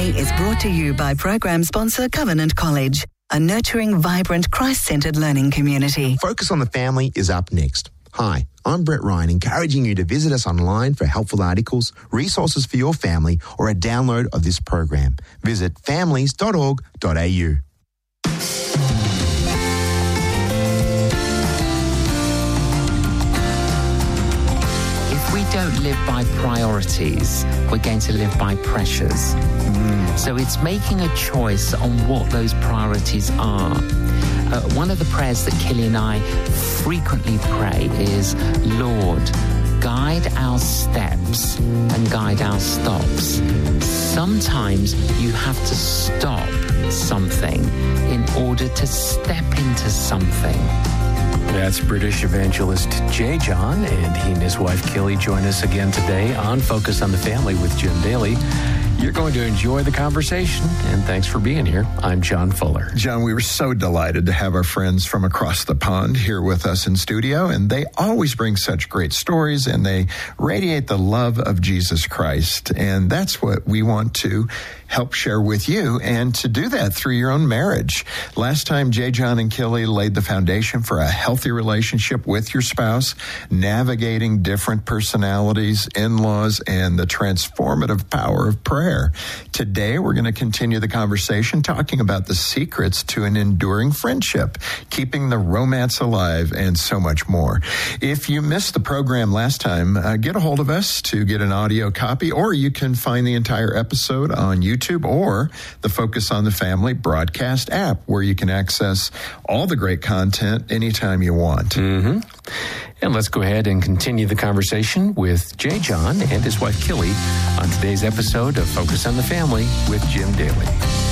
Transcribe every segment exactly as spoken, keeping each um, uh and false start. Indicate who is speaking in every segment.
Speaker 1: Today is brought to you by program sponsor Covenant College, a nurturing, vibrant, Christ-centered learning community.
Speaker 2: Focus on the Family is up next. Hi, I'm Brett Ryan, encouraging you to visit us online for helpful articles, resources for your family, or a download of this program. Visit families dot org dot a u.
Speaker 3: We don't live by priorities, we're going to live by pressures. Mm. So it's making a choice on what those priorities are. Uh, one of the prayers that Killy and I frequently pray is, Lord, guide our steps and guide our stops. Sometimes you have to stop something in order to step into something.
Speaker 4: That's British evangelist J. John, and he and his wife Killy join us again today on Focus on the Family with Jim Daly. You're going to enjoy the conversation, and thanks for being here. I'm John Fuller.
Speaker 5: John, we were so delighted to have our friends from across the pond here with us in studio, and they always bring such great stories, and they radiate the love of Jesus Christ, and that's what we want to help share with you, and to do that through your own marriage. Last time, J. John and Killy laid the foundation for a healthy relationship with your spouse, navigating different personalities, in-laws, and the transformative power of prayer. Today, we're going to continue the conversation talking about the secrets to an enduring friendship, keeping the romance alive, and so much more. If you missed the program last time, uh, get a hold of us to get an audio copy, or you can find the entire episode on YouTube. YouTube or the Focus on the Family broadcast app, where you can access all the great content anytime you want.
Speaker 4: Mm-hmm. And let's go ahead and continue the conversation with J. John and his wife Killy on today's episode of Focus on the Family with Jim Daly.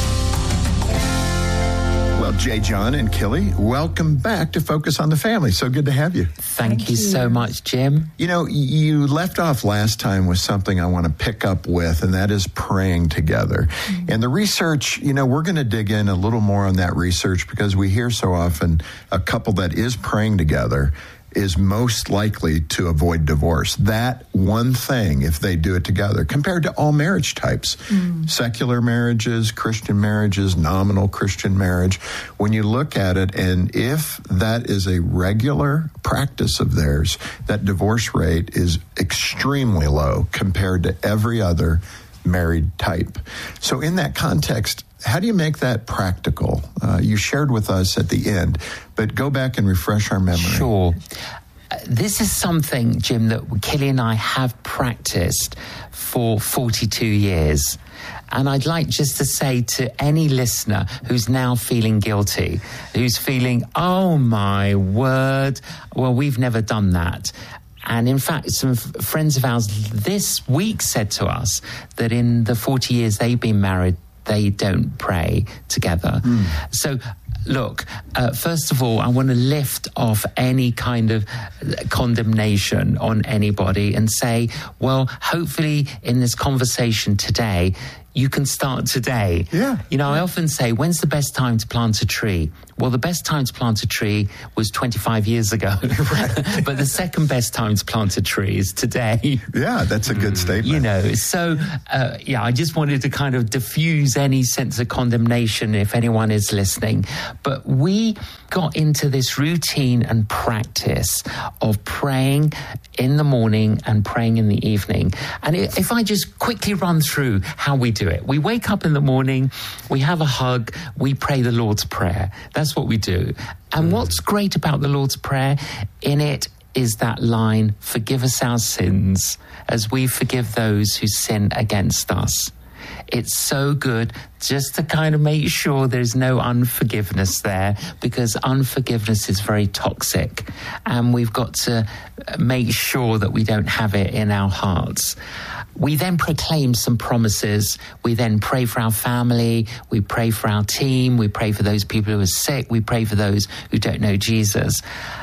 Speaker 5: Well, J. John and Killy, welcome back to Focus on the Family. So good to have you.
Speaker 3: Thank, Thank you, you so much, Jim.
Speaker 5: You know, you left off last time with something I want to pick up with, and that is praying together. Mm-hmm. And the research, you know, we're going to dig in a little more on that research, because we hear so often a couple that is praying together is most likely to avoid divorce. That one thing, if they do it together, compared to all marriage types, mm. secular marriages, Christian marriages, nominal Christian marriage, when you look at it, and if that is a regular practice of theirs, that divorce rate is extremely low compared to every other married type. So in that context, how do you make that practical? Uh, you shared with us at the end, but go back and refresh our memory.
Speaker 3: Sure. Uh, this is something, Jim, that Killy and I have practiced for forty-two years. And I'd like just to say to any listener who's now feeling guilty, who's feeling, oh my word, well, we've never done that. And in fact, some f- friends of ours this week said to us that in the forty years they've been married, they don't pray together. Mm. So, look, uh, first of all, I want to lift off any kind of condemnation on anybody and say, well, hopefully in this conversation today, you can start today.
Speaker 5: Yeah.
Speaker 3: You know, I often say, when's the best time to plant a tree? Well, the best time to plant a tree was twenty-five years ago. Right. But the second best time to plant a tree is today.
Speaker 5: Yeah, that's a good statement.
Speaker 3: You know, so, uh, yeah, I just wanted to kind of diffuse any sense of condemnation if anyone is listening. But we got into this routine and practice of praying in the morning and praying in the evening. And if I just quickly run through how we do it. We wake up in the morning, we have a hug, we pray the Lord's Prayer. That's what we do. And mm. what's great about the Lord's Prayer, in it is that line, forgive us our sins as we forgive those who sin against us. It's so good just to kind of make sure there's no unforgiveness there, because unforgiveness is very toxic, and we've got to make sure that we don't have it in our hearts. We then proclaim some promises. We then pray for our family. We pray for our team. We pray for those people who are sick. We pray for those who don't know Jesus.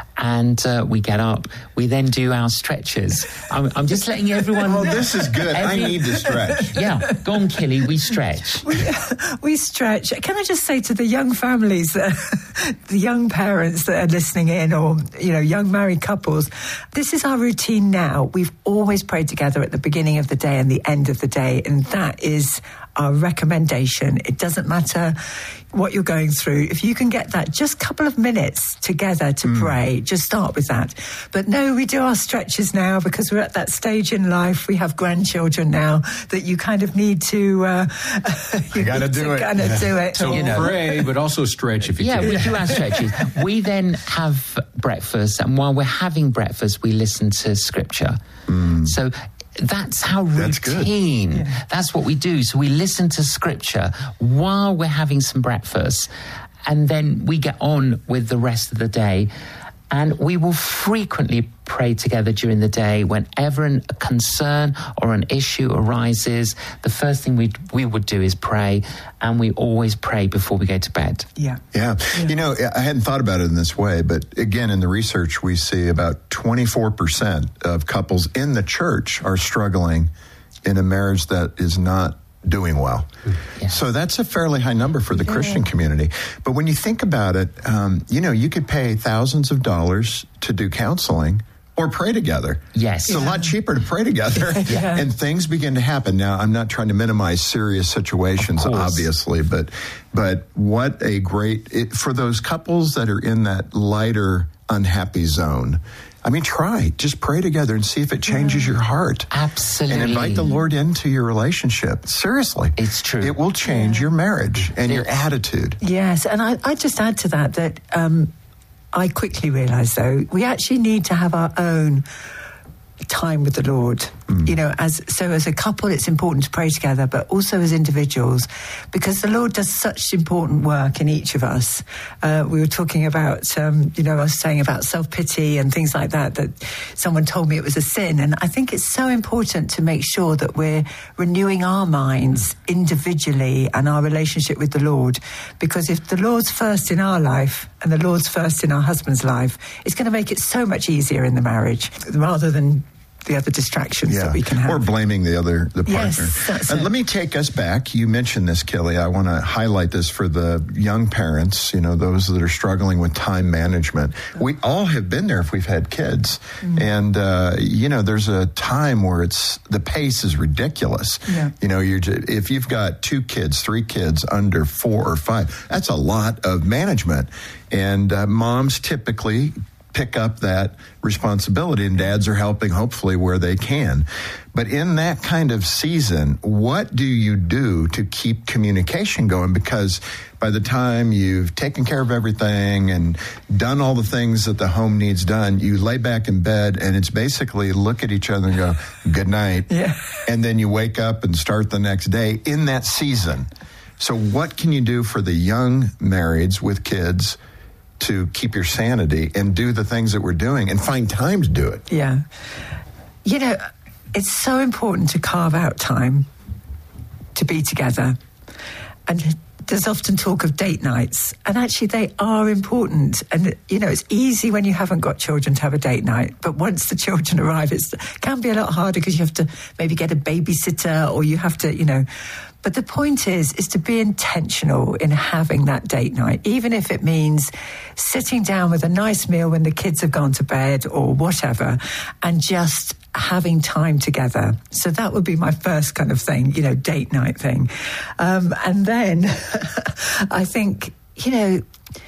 Speaker 3: And uh, we get up. We then do our stretches. I'm, I'm just letting everyone...
Speaker 5: Oh, this is good. Every, I need to stretch.
Speaker 3: Yeah, go on, Killy. We stretch.
Speaker 6: We, we stretch. Can I just say to the young families, uh, the young parents that are listening in, or, you know, young married couples, this is our routine now. We've always prayed together at the beginning of the day and the end of the day, and that is our recommendation. It doesn't matter what you're going through. If you can get that just a couple of minutes together to mm. pray, just start with that. But no, we do our stretches now because we're at that stage in life. We have grandchildren now that you kind of need to uh, you
Speaker 5: gotta
Speaker 6: need
Speaker 5: do
Speaker 6: to
Speaker 5: it.
Speaker 6: kind of do it.
Speaker 4: So
Speaker 3: you know.
Speaker 4: pray, but also stretch if you
Speaker 3: yeah,
Speaker 4: can.
Speaker 3: we do our stretches. We then have breakfast, and while we're having breakfast, we listen to scripture. Mm. So that's how routine. That's, yeah. that's what we do. So we listen to scripture while we're having some breakfast, and then we get on with the rest of the day. And we will frequently pray together during the day. Whenever an, a concern or an issue arises, the first thing we we would do is pray, and we always pray before we go to bed.
Speaker 6: Yeah.
Speaker 5: yeah. Yeah. You know, I hadn't thought about it in this way, but again, in the research, we see about twenty-four percent of couples in the church are struggling in a marriage that is not doing well. Yeah. So that's a fairly high number for the yeah. Christian community. But when you think about it, um, you know, you could pay thousands of dollars to do counseling or pray together.
Speaker 3: Yes.
Speaker 5: It's yeah. a lot cheaper to pray together. yeah. And things begin to happen. Now, I'm not trying to minimize serious situations, obviously, but but what a great, it, for those couples that are in that lighter, unhappy zone, I mean, try. Just pray together and see if it changes yeah. your heart.
Speaker 3: Absolutely.
Speaker 5: And invite the Lord into your relationship. Seriously.
Speaker 3: It's true.
Speaker 5: It will change yeah. your marriage and it, your attitude.
Speaker 6: Yes, and I, I just add to that that um, I quickly realised, though, we actually need to have our own time with the Lord. Mm. You know, as so as a couple, it's important to pray together, but also as individuals, because the Lord does such important work in each of us. Uh, we were talking about, um, you know, I was saying about self-pity and things like that, that someone told me it was a sin. And I think it's so important to make sure that we're renewing our minds individually and our relationship with the Lord, because if the Lord's first in our life and the Lord's first in our husband's life, it's going to make it so much easier in the marriage, rather than the other distractions
Speaker 5: yeah.
Speaker 6: that we can have.
Speaker 5: Or blaming the other, the partner.
Speaker 6: Yes, that's
Speaker 5: and
Speaker 6: it.
Speaker 5: let me take us back. You mentioned this, Kelly. I want to highlight this for the young parents, you know, those that are struggling with time management. We all have been there if we've had kids. Mm-hmm. And, uh, you know, there's a time where it's, the pace is ridiculous.
Speaker 6: Yeah.
Speaker 5: You know, you're just, if you've got two kids, three kids under four or five, that's a lot of management. And uh, moms typically pick up that responsibility, and dads are helping hopefully where they can. But in that kind of season, what do you do to keep communication going? Because by the time you've taken care of everything and done all the things that the home needs done, you lay back in bed and it's basically look at each other and go, good night.
Speaker 6: Yeah.
Speaker 5: And then you wake up and start the next day in that season. So what can you do for the young marrieds with kids to keep your sanity and do the things that we're doing and find time to do it?
Speaker 6: Yeah. You know, it's so important to carve out time to be together. And there's often talk of date nights, and actually they are important. And, you know, it's easy when you haven't got children to have a date night, but once the children arrive, it's, it can be a lot harder because you have to maybe get a babysitter, or you have to, you know. But the point is, is to be intentional in having that date night, even if it means sitting down with a nice meal when the kids have gone to bed or whatever, and just having time together. So that would be my first kind of thing, you know, date night thing. Um, and then I think, you know,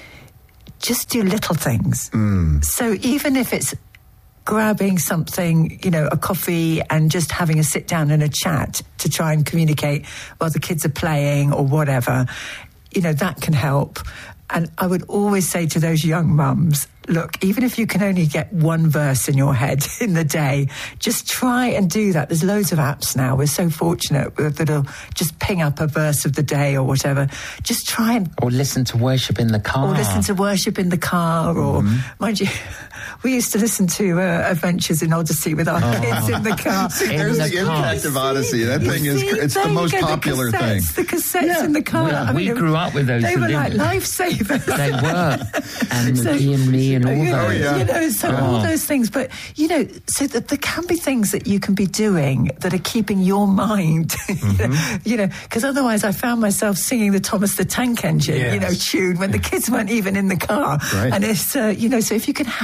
Speaker 6: just do little things. Mm. So even if it's grabbing something, you know, a coffee and just having a sit down and a chat to try and communicate while the kids are playing or whatever, you know, that can help. And I would always say to those young mums, look, even if you can only get one verse in your head in the day, just try and do that. There's loads of apps now. We're so fortunate that'll just ping up a verse of the day or whatever. Just try and...
Speaker 3: Or listen to worship in the car.
Speaker 6: Or listen to worship in the car. Or, mm-hmm. mind you, we used to listen to uh, Adventures in Odyssey with our oh. kids in the car.
Speaker 5: See, there's the, the impact of Odyssey. That thing is, it's the most popular
Speaker 6: the
Speaker 5: thing.
Speaker 6: The cassettes yeah. in the car.
Speaker 3: We,
Speaker 6: I mean,
Speaker 3: we grew up with those.
Speaker 6: They were like lifesavers.
Speaker 3: They were. And so, McGee and Me and all
Speaker 6: you know,
Speaker 3: those.
Speaker 5: Yeah.
Speaker 6: You know, so
Speaker 3: oh.
Speaker 6: all those things. But, you know, so that there can be things that you can be doing that are keeping your mind, mm-hmm. you know, because otherwise I found myself singing the Thomas the Tank Engine, yes. you know, tune when the kids weren't even in the car.
Speaker 5: Right.
Speaker 6: And it's, uh, you know, so if you can have on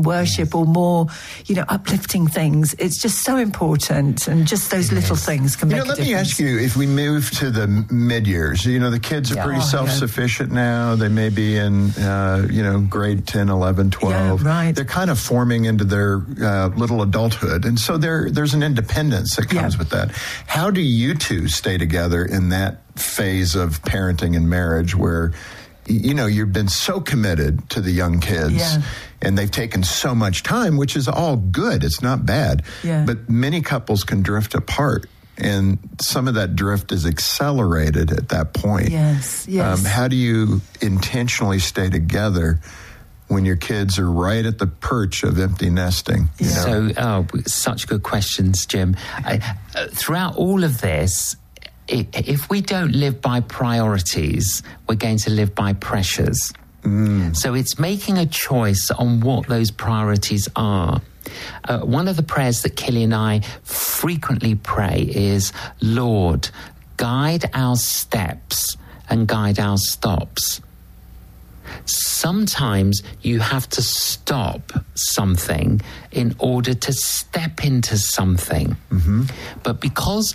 Speaker 6: on worship yes. or more, you know, uplifting things. It's just so important, and just those it little is. things can
Speaker 5: you
Speaker 6: make
Speaker 5: know,
Speaker 6: a
Speaker 5: let
Speaker 6: difference.
Speaker 5: me ask you, if we move to the mid-years, you know, the kids are yeah. pretty oh, self-sufficient yeah. now. They may be in, uh, you know, grade ten, eleven, twelve.
Speaker 6: Yeah, right.
Speaker 5: They're kind of forming into their uh, little adulthood. And so there, there's an independence that comes yeah. with that. How do you two stay together in that phase of parenting and marriage where, you know, you've been so committed to the young kids
Speaker 6: yeah.
Speaker 5: and they've taken so much time, which is all good. It's not bad.
Speaker 6: Yeah.
Speaker 5: But many couples can drift apart, and some of that drift is accelerated at that point.
Speaker 6: Yes, yes.
Speaker 5: Um, how do you intentionally stay together when your kids are right at the perch of empty nesting? You
Speaker 6: yeah.
Speaker 5: know?
Speaker 3: So, oh, such good questions, Jim. I, uh, throughout all of this, if we don't live by priorities, we're going to live by pressures.
Speaker 5: Mm.
Speaker 3: So it's making a choice on what those priorities are. Uh, one of the prayers that Killy and I frequently pray is, Lord, guide our steps and guide our stops. Sometimes you have to stop something in order to step into something.
Speaker 5: Mm-hmm.
Speaker 3: But because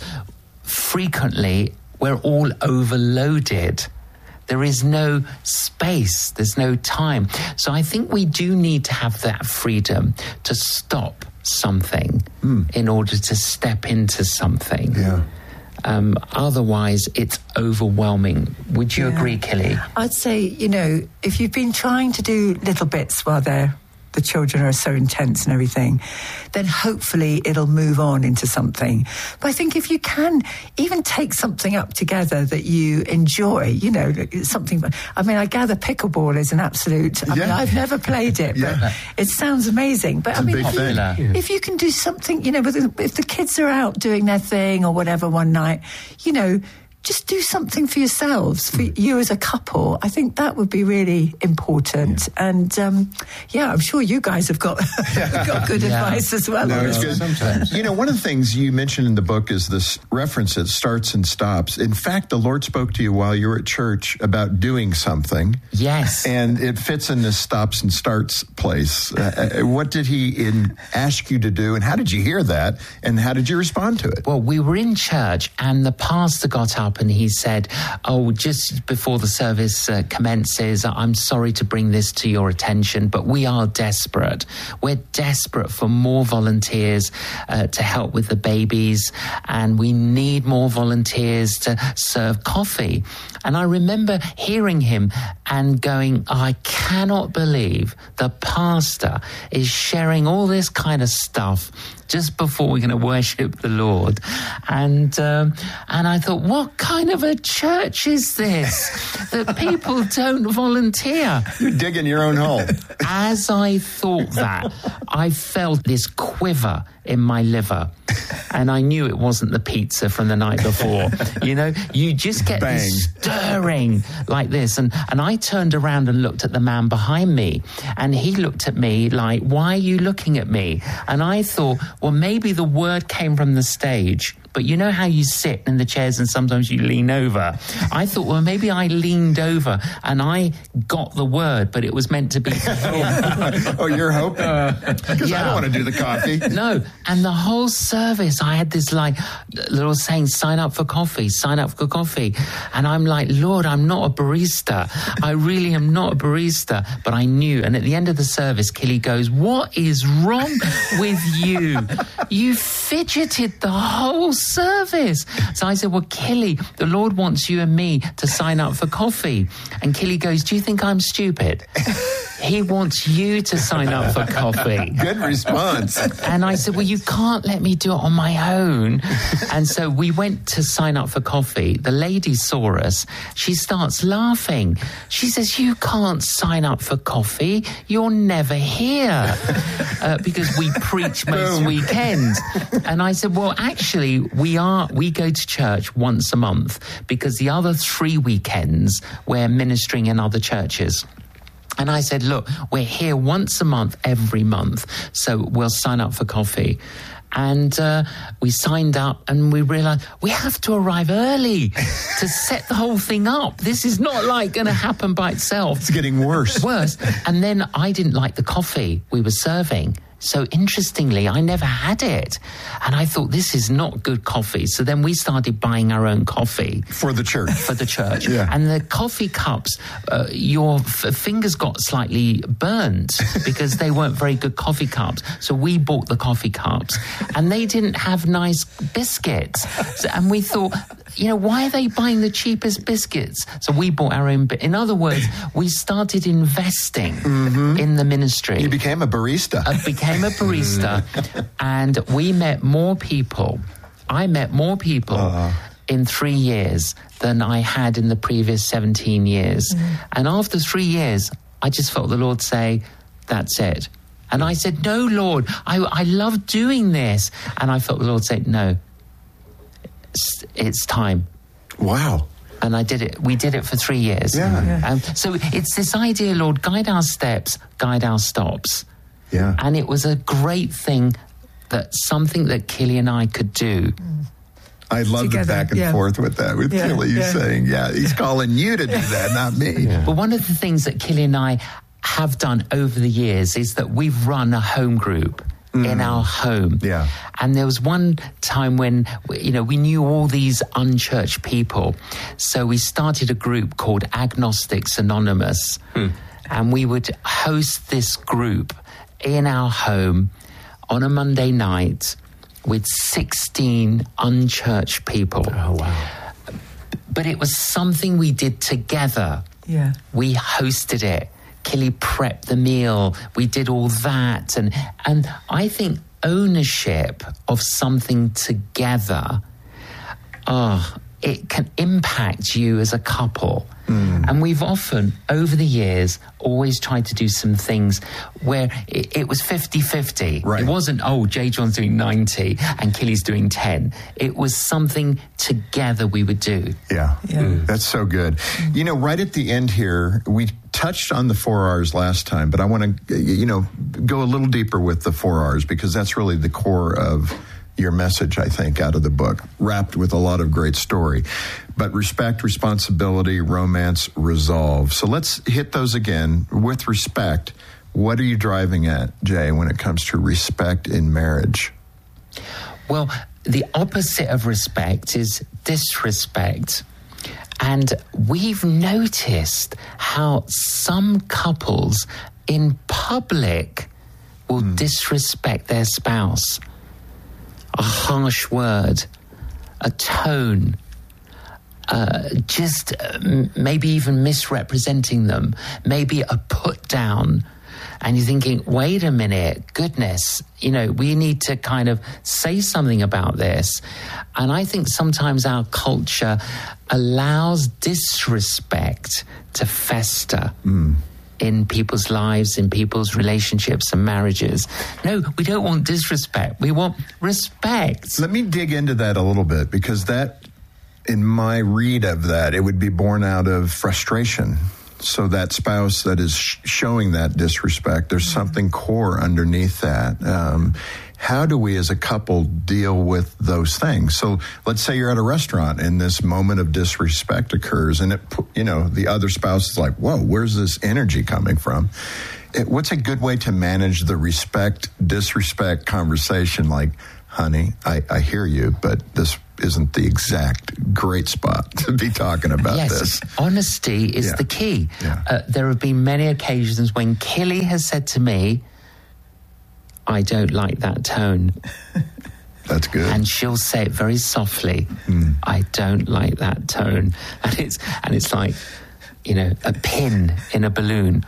Speaker 3: frequently we're all overloaded, there is no space, there's no time. So I think we do need to have that freedom to stop something mm. in order to step into something.
Speaker 5: Yeah.
Speaker 3: Um, otherwise, it's overwhelming. Would you
Speaker 6: yeah.
Speaker 3: agree, Killy?
Speaker 6: I'd say, you know, if you've been trying to do little bits while they're the children are so intense and everything, then hopefully it'll move on into something. But I think if you can even take something up together that you enjoy, you know, something, I mean, I gather pickleball is an absolute, I yeah. mean, I've never played it,
Speaker 5: yeah.
Speaker 6: but it sounds amazing. But
Speaker 5: it's
Speaker 6: I mean,
Speaker 5: a big thing.
Speaker 6: If, if you can do something, you know, if the kids are out doing their thing or whatever one night, you know, just do something for yourselves, for mm. you as a couple. I think that would be really important. Yeah. And, um, yeah, I'm sure you guys have got, got good yeah. advice as well.
Speaker 5: No, it's good.
Speaker 4: Sometimes.
Speaker 5: You know, one of the things you mentioned in the book is this reference that starts and stops. In fact, the Lord spoke to you while you were at church about doing something.
Speaker 3: Yes.
Speaker 5: And it fits in this stops and starts place. Uh, what did he in, ask you to do, and how did you hear that, and how did you respond to it?
Speaker 3: Well, we were in church, and the pastor got up and he said, oh, just before the service uh, commences, I'm sorry to bring this to your attention, but we are desperate. We're desperate for more volunteers uh, to help with the babies, and we need more volunteers to serve coffee. And I remember hearing him and going, oh, I cannot believe the pastor is sharing all this kind of stuff just before we're going to worship the Lord. And um, and I thought, what kind of a church is this that people don't volunteer?
Speaker 5: You're digging your own hole.
Speaker 3: As I thought that, I felt this quiver in my liver. And I knew it wasn't the pizza from the night before. You know, you just get
Speaker 5: Bang.
Speaker 3: this stirring like this. And, and I turned around and looked at the man behind me. And he looked at me like, why are you looking at me? And I thought, well, maybe the word came from the stage. But you know how you sit in the chairs and sometimes you lean over? I thought, well, maybe I leaned over and I got the word, but it was meant to be for him.
Speaker 5: Oh, you're hoping? Because
Speaker 3: yeah.
Speaker 5: I don't want to do the coffee.
Speaker 3: No, and the whole service, I had this like little saying, sign up for coffee, sign up for coffee. And I'm like, Lord, I'm not a barista. I really am not a barista. But I knew. And at the end of the service, Killy goes, what is wrong with you? You fidgeted the whole service. So I said, well, Killy, the Lord wants you and me to sign up for coffee. And Killy goes, do you think I'm stupid? He wants you to sign up for coffee.
Speaker 5: Good response.
Speaker 3: And I said, well, you can't let me do it on my own. And so we went to sign up for coffee. The lady saw us. She starts laughing. She says, you can't sign up for coffee. You're never here. Uh, because we preach most weekends. And I said, well, actually, we are, we go to church once a month because the other three weekends we're ministering in other churches. And I said, look, we're here once a month, every month, so we'll sign up for coffee. And uh, we signed up and we realized we have to arrive early to set the whole thing up. This is not like going to happen by itself.
Speaker 5: It's getting worse.
Speaker 3: Worse. And then I didn't like the coffee we were serving. So interestingly, I never had it. And I thought, this is not good coffee. So then we started buying our own coffee.
Speaker 5: For the church.
Speaker 3: For the church.
Speaker 5: Yeah.
Speaker 3: And the coffee cups, uh, your f- fingers got slightly burnt because they weren't very good coffee cups. So we bought the coffee cups. And they didn't have nice biscuits. So, and we thought, you know, why are they buying the cheapest biscuits? So we bought our own. Bi- in other words, we started investing mm-hmm. in the ministry.
Speaker 5: You became a barista.
Speaker 3: I became a barista, and we met more people. I met more people uh. in three years than I had in the previous seventeen years. Mm. And after three years, I just felt the Lord say, that's it. And I said, no, Lord, I, I love doing this. And I felt the Lord say, no, it's, it's time.
Speaker 5: Wow.
Speaker 3: And I did it. We did it for three years.
Speaker 5: Yeah.
Speaker 6: yeah.
Speaker 3: Um, so it's this idea, Lord, guide our steps, guide our stops.
Speaker 5: Yeah.
Speaker 3: And it was a great thing, that something that Killy and I could do.
Speaker 5: I love
Speaker 6: Together,
Speaker 5: the back and
Speaker 6: yeah.
Speaker 5: forth with that, with
Speaker 6: yeah,
Speaker 5: Killy
Speaker 6: yeah.
Speaker 5: saying, yeah, he's calling you to do that, not me.
Speaker 3: Yeah. But one of the things that Killy and I have done over the years is that we've run a home group mm. in our home.
Speaker 5: Yeah.
Speaker 3: And there was one time when, you know, we knew all these unchurched people. So we started a group called Agnostics Anonymous. Mm. And we would host this group in our home on a Monday night with sixteen unchurched people.
Speaker 4: Oh, wow.
Speaker 3: But it was something we did together.
Speaker 6: Yeah.
Speaker 3: We hosted it. Killy prepped the meal. We did all that. And, and I think ownership of something together, oh, it can impact you as a couple. Mm. And we've often, over the years, always tried to do some things where it, it was fifty-fifty.
Speaker 5: Right.
Speaker 3: It wasn't, oh, J. John's doing ninety and Killy's doing ten. It was something together we would do.
Speaker 5: Yeah,
Speaker 6: yeah. Mm.
Speaker 5: That's so good. You know, right at the end here, we touched on the four R's last time, but I want to, you know, go a little deeper with the four R's because that's really the core of your message, I think, out of the book, wrapped with a lot of great story. But respect, responsibility, romance, resolve. So let's hit those again. With respect, what are you driving at, Jay, when it comes to respect in marriage?
Speaker 3: Well, the opposite of respect is disrespect. And we've noticed how some couples in public will mm. disrespect their spouse. A harsh word, a tone, uh, just uh, maybe even misrepresenting them, maybe a put down. And you're thinking, wait a minute, goodness, you know, we need to kind of say something about this. And I think sometimes our culture allows disrespect to fester. Mm. in people's lives, in people's relationships and marriages. No, we don't want disrespect. We want respect.
Speaker 5: Let me dig into that a little bit, because that, in my read of that, it would be born out of frustration. So that spouse that is sh- showing that disrespect, there's something core underneath that. Um, how do we as a couple deal with those things? So let's say you're at a restaurant and this moment of disrespect occurs, and it, you know, the other spouse is like, whoa, where's this energy coming from? It, what's a good way to manage the respect, disrespect conversation? Like, honey, I, I hear you, but this isn't the exact great spot to be talking about
Speaker 3: yes,
Speaker 5: this.
Speaker 3: Honesty is
Speaker 5: yeah.
Speaker 3: the key.
Speaker 5: Yeah.
Speaker 3: Uh, there have been many occasions when Killy has said to me, I don't like that tone.
Speaker 5: That's good.
Speaker 3: And she'll say it very softly. Mm. I don't like that tone. And it's and it's like, you know, a pin in a balloon.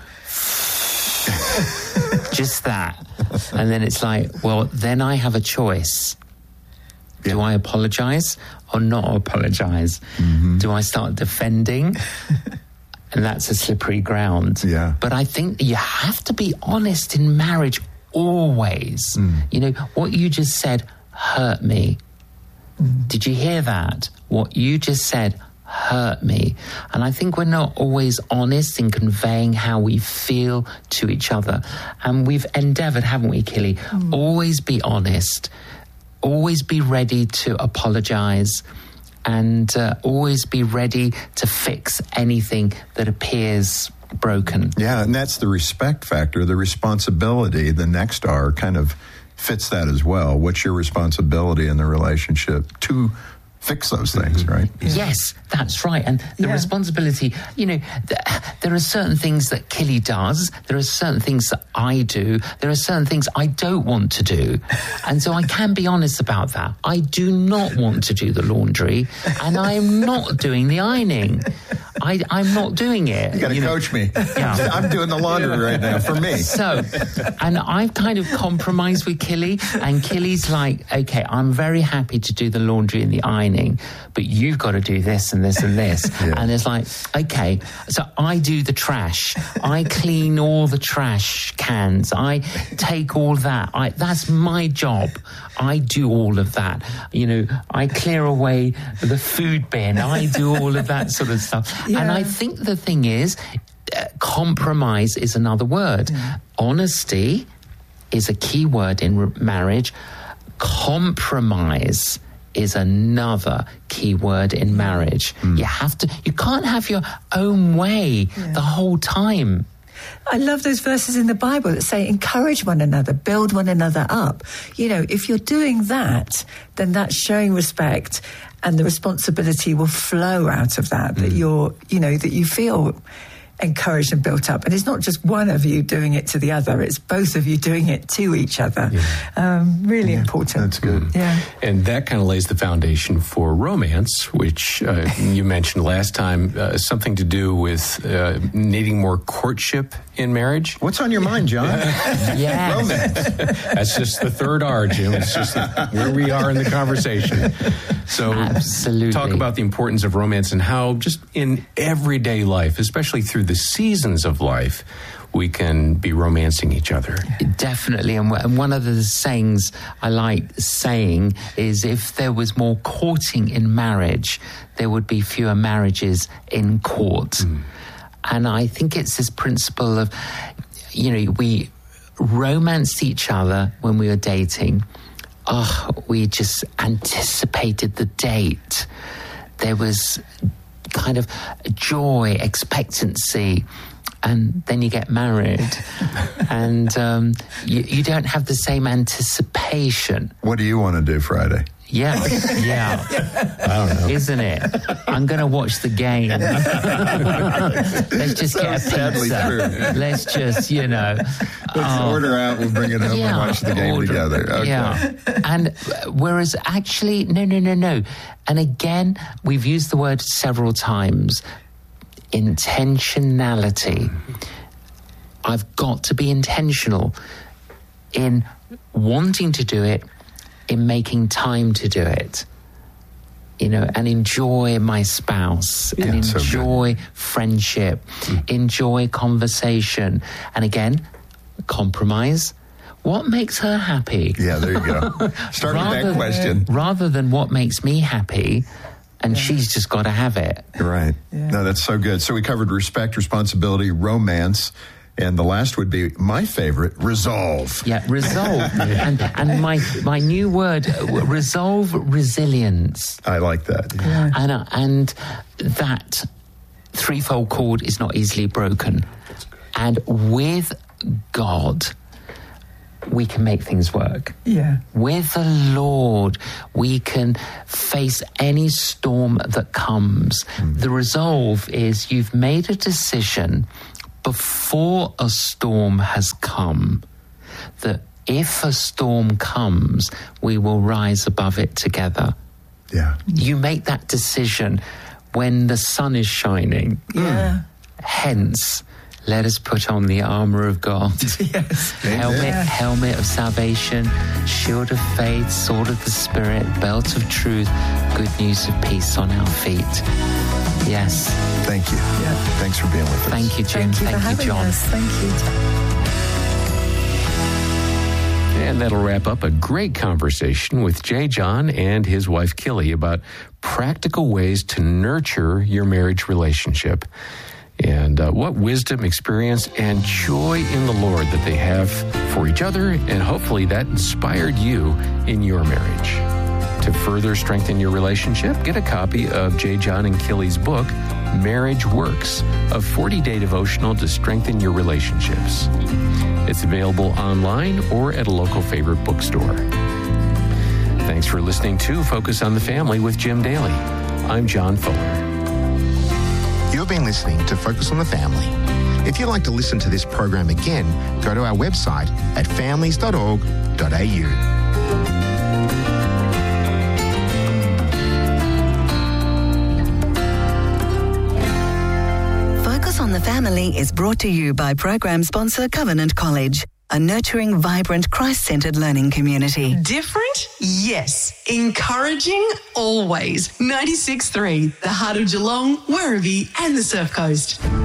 Speaker 3: Just that. And then it's like, well, then I have a choice. Yeah. Do I apologize or not apologize? Mm-hmm. Do I start defending? And that's a slippery ground.
Speaker 5: Yeah.
Speaker 3: But I think you have to be honest in marriage always. Mm. You know, what you just said hurt me. Mm. Did you hear that? What you just said hurt me. And I think we're not always honest in conveying how we feel to each other. And we've endeavored, haven't we, Killy? Mm. Always be honest. always be ready to apologize, and uh, always be ready to fix anything that appears broken.
Speaker 5: Yeah, and that's the respect factor, the responsibility. The next R kind of fits that as well. What's your responsibility in the relationship to fix those things,
Speaker 3: mm-hmm.
Speaker 5: right?
Speaker 3: Yes, that's right. And the
Speaker 6: yeah.
Speaker 3: responsibility, you know, th- there are certain things that Killy does. There are certain things that I do. There are certain things I don't want to do. And so I can be honest about that. I do not want to do the laundry, and I'm not doing the ironing. I, I'm not doing it.
Speaker 5: You got to
Speaker 3: you
Speaker 5: coach
Speaker 3: know.
Speaker 5: me.
Speaker 3: Yeah.
Speaker 5: I'm doing the laundry right now for me.
Speaker 3: So, and I've kind of compromised with Killy, and Killy's like, okay, I'm very happy to do the laundry and the ironing, but you've got to do this and this and this.
Speaker 5: Yeah.
Speaker 3: And it's like, okay, so I do the trash. I clean all the trash cans. I take all that. I, that's my job. I do all of that. You know, I clear away the food bin. I do all of that sort of stuff.
Speaker 6: Yeah.
Speaker 3: And I think the thing is, uh, compromise is another word. Yeah. Honesty is a key word in re- marriage. Compromise is another key word in marriage. Mm. You have to, you can't have your own way yeah. the whole time.
Speaker 6: I love those verses in the Bible that say, encourage one another, build one another up. You know, if you're doing that, then that's showing respect, and the responsibility will flow out of that, mm. that you're, you know, that you feel encouraged and built up. And it's not just one of you doing it to the other, it's both of you doing it to each other. Yeah. Um, really yeah, important.
Speaker 5: That's good.
Speaker 6: Yeah.
Speaker 4: And that kind of lays the foundation for romance, which uh, you mentioned last time, uh, something to do with uh, needing more courtship in marriage.
Speaker 5: What's on your mind, John?
Speaker 3: Yeah.
Speaker 5: Romance.
Speaker 4: That's just the third R, Jim. It's just where we are in the conversation. So
Speaker 3: absolutely.
Speaker 4: Talk about the importance of romance and how just in everyday life, especially through the seasons of life, we can be romancing each other.
Speaker 3: Definitely. And, w- and one of the sayings I like saying is, if there was more courting in marriage, there would be fewer marriages in court. Mm. And I think it's this principle of, you know, we romanced each other when we were dating. Oh, we just anticipated the date. There was kind of joy, expectancy, and then you get married and um, you, you don't have the same anticipation.
Speaker 5: What do you want to do Friday?
Speaker 3: Yeah, yeah.
Speaker 4: I don't know.
Speaker 3: Isn't it? I'm going to watch the game. Let's just
Speaker 5: so
Speaker 3: get a pizza.
Speaker 5: True.
Speaker 3: Let's just, you know.
Speaker 5: Let's
Speaker 3: oh,
Speaker 5: order out, we'll bring it home
Speaker 3: yeah,
Speaker 5: and watch the game
Speaker 3: order,
Speaker 5: together. Okay.
Speaker 3: Yeah. And uh, whereas actually, no, no, no, no. And again, we've used the word several times, intentionality. I've got to be intentional in wanting to do it, in making time to do it, you know, and enjoy my spouse,
Speaker 5: yeah,
Speaker 3: and enjoy
Speaker 5: so
Speaker 3: friendship,
Speaker 5: mm.
Speaker 3: enjoy conversation. And again, compromise. What makes her happy?
Speaker 5: Yeah, there you go. Start with that question.
Speaker 3: Rather than what makes me happy, and yeah. she's just got to have it.
Speaker 5: Right. Yeah. No, that's so good. So we covered respect, responsibility, romance, and the last would be my favorite, resolve.
Speaker 3: Yeah, resolve. and and my my new word, resolve resilience.
Speaker 5: I like that.
Speaker 6: Yeah.
Speaker 3: And, uh, and that threefold cord is not easily broken. And with God, we can make things work.
Speaker 6: Yeah.
Speaker 3: With the Lord, we can face any storm that comes. Mm. The resolve is you've made a decision before a storm has come, that if a storm comes, we will rise above it together.
Speaker 5: Yeah.
Speaker 3: You make that decision when the sun is shining.
Speaker 6: Yeah.
Speaker 3: Hence, let us put on the armor of God.
Speaker 6: Yes.
Speaker 3: Helmet,
Speaker 6: Yeah.
Speaker 3: helmet of salvation, shield of faith, sword of the Spirit, belt of truth, good news of peace on our feet. Yes.
Speaker 5: Thank you.
Speaker 6: Yeah.
Speaker 5: Thanks for being with us.
Speaker 3: Thank you, Jim.
Speaker 6: Thank you,
Speaker 3: Thank
Speaker 6: for
Speaker 3: you,
Speaker 6: having
Speaker 3: John.
Speaker 6: us. Thank you.
Speaker 4: And that'll wrap up a great conversation with J. John and his wife, Killy, about practical ways to nurture your marriage relationship. and uh, what wisdom, experience, and joy in the Lord that they have for each other, and hopefully that inspired you in your marriage. To further strengthen your relationship, get a copy of J. John and Killy's book, Marriage Works, a forty-day devotional to strengthen your relationships. It's available online or at a local favorite bookstore. Thanks for listening to Focus on the Family with Jim Daly. I'm John Fuller.
Speaker 2: You've been listening to Focus on the Family. If you'd like to listen to this program again, go to our website at families dot org dot a u.
Speaker 1: Focus on the Family is brought to you by program sponsor Covenant College, a nurturing, vibrant, Christ-centered learning community.
Speaker 7: Different? Yes. Encouraging? Always. ninety-six point three, the heart of Geelong, Werribee and the Surf Coast.